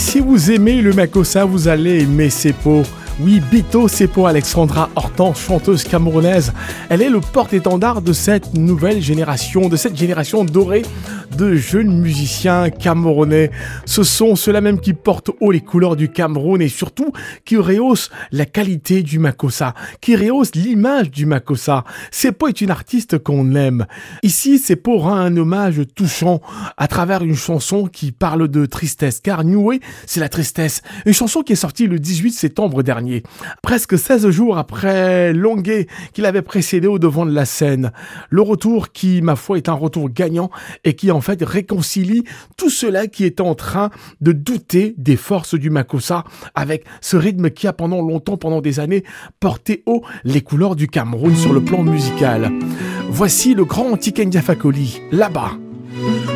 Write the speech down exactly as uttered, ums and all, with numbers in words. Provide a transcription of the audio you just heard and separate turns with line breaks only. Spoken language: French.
Si vous aimez le Makossa, vous allez aimer Seppo. Oui, Bito Seppo Alexandra Hortense, chanteuse camerounaise. Elle est le porte-étendard de cette nouvelle génération, de cette génération dorée de jeunes musiciens camerounais. Ce sont ceux-là même qui portent haut les couleurs du Cameroun et surtout qui rehaussent la qualité du Makossa, qui rehaussent l'image du Makossa. Seppo est une artiste qu'on aime. Ici, Seppo rend un hommage touchant à travers une chanson qui parle de tristesse, car Niue, c'est la tristesse. Une chanson qui est sortie le dix-huit septembre dernier. Presque seize jours après Longuet qui l'avait précédé au devant de la scène. Le retour qui, ma foi, est un retour gagnant et qui en fait réconcilie tout cela qui était en train de douter des forces du Makossa avec ce rythme qui a pendant longtemps, pendant des années, porté haut les couleurs du Cameroun sur le plan musical. Voici le grand Tiken Jah Fakoly, là-bas.